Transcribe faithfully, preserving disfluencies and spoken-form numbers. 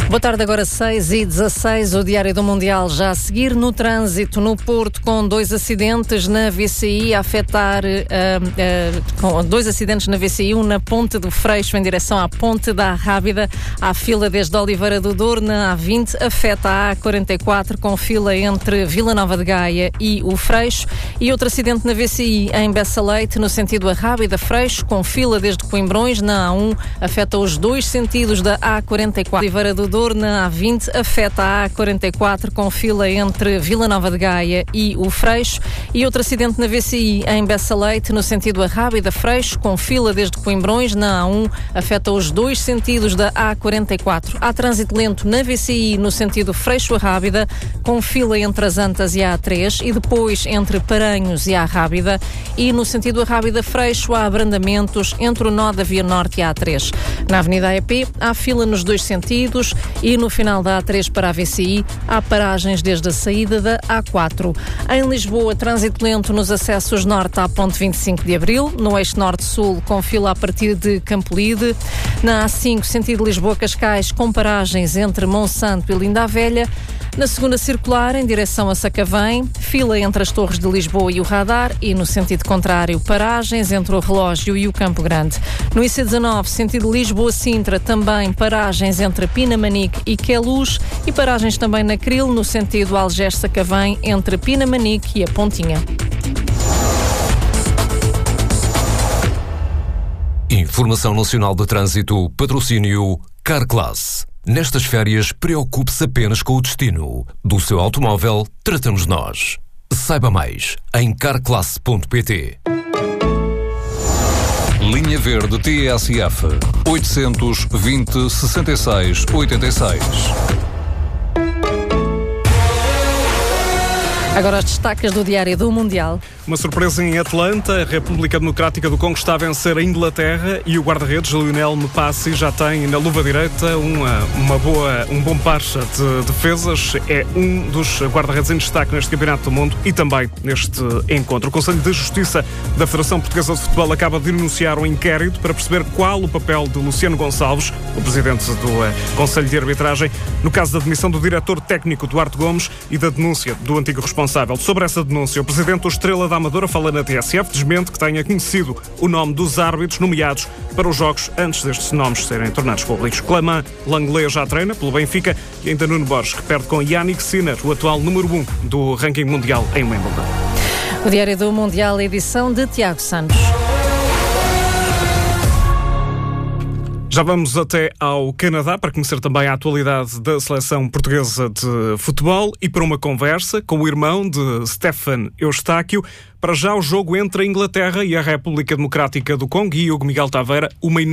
Boa tarde, agora seis e dezasseis, o Diário do Mundial já a seguir. No trânsito, no Porto, com dois acidentes na V C I a afetar, uh, uh, com dois acidentes na V C I, um na Ponte do Freixo em direção à Ponte da Arrábida, à fila desde Oliveira do Douro, na A vinte, afeta a A quarenta e quatro, com fila entre Vila Nova de Gaia e o Freixo, e outro acidente na V C I em Bessa Leite, no sentido Arrábida-Freixo, com fila desde Coimbrões, na A um, afeta os dois sentidos da A quarenta e quatro. Oliveira do Douro, na A vinte, afeta a A quarenta e quatro, com fila entre Vila Nova de Gaia e o Freixo, e outro acidente na V C I em Bessa Leite, no sentido Arrábida-Freixo, com fila desde Coimbrões, na A um, afeta os dois sentidos da A quarenta e quatro. Há trânsito lento na V C I no sentido Freixo-Arrábida, com fila entre as Antas e a A três, e depois entre Paranhos e a Arrábida, e no sentido Arrábida-Freixo há abrandamentos entre o nó da Via Norte e a A três. Na Avenida A E P há fila nos dois sentidos, e no final da A três para a V C I há paragens desde a saída da A quatro. Em Lisboa, trânsito lento nos acessos norte à Ponte vinte e cinco de Abril, no eixo norte-sul, com fila a partir de Campolide. Na A cinco, sentido Lisboa-Cascais, com paragens entre Monsanto e Linda a Velha. Na segunda circular, em direção a Sacavém, fila entre as Torres de Lisboa e o Radar, e no sentido contrário, paragens entre o Relógio e o Campo Grande. No I C dezanove, sentido Lisboa-Sintra, também paragens entre Pinamanique e Queluz, e paragens também na Cril, no sentido Algés-Sacavém, entre Pinamanique e a Pontinha. Informação Nacional de Trânsito, patrocínio Carclass. Nestas férias, preocupe-se apenas com o destino. Do seu automóvel, tratamos nós. Saiba mais em carclass ponto pt. Linha Verde T S F oitocentos e vinte, sessenta e seis, oitenta e seis. Agora as destaques do Diário do Mundial. Uma surpresa em Atlanta. A República Democrática do Congo está a vencer a Inglaterra e o guarda-redes Lionel Messi já tem na luva direita uma, uma boa, um bom par de defesas. É um dos guarda-redes em destaque neste Campeonato do Mundo e também neste encontro. O Conselho de Justiça da Federação Portuguesa de Futebol acaba de denunciar um inquérito para perceber qual o papel de Luciano Gonçalves, o presidente do Conselho de Arbitragem, no caso da demissão do diretor técnico Duarte Gomes e da denúncia do antigo responsável. Sobre essa denúncia, o presidente do Estrela da Amadora fala na T S F, desmente que tenha conhecido o nome dos árbitros nomeados para os jogos antes destes nomes serem tornados públicos. Clamã Langley já treina pelo Benfica e ainda Nuno Borges, que perde com Yannick Sinner, o atual número um do ranking mundial em Wimbledon. O Diário do Mundial, edição de Tiago Santos. Já vamos até ao Canadá para conhecer também a atualidade da seleção portuguesa de futebol e para uma conversa com o irmão de Stefan Eustáquio. Para já o jogo entre a Inglaterra e a República Democrática do Congo e Hugo Miguel Taveira, uma